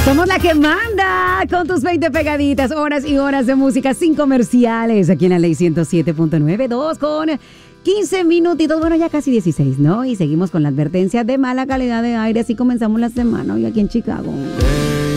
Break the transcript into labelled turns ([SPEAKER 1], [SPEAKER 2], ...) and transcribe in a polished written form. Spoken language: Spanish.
[SPEAKER 1] Somos la que manda con tus 20 pegaditas, horas y horas de música sin comerciales. Aquí en la Ley 107.92 con 15 minutitos, bueno, ya casi 16, ¿no? Y seguimos con la advertencia de mala calidad de aire. Así comenzamos la semana hoy aquí en Chicago.